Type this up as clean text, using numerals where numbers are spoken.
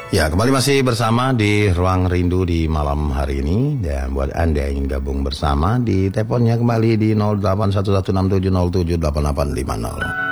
Ya, kembali masih bersama di Ruang Rindu di malam hari ini. Dan buat Anda yang ingin gabung bersama, di teleponnya kembali di 081167078850.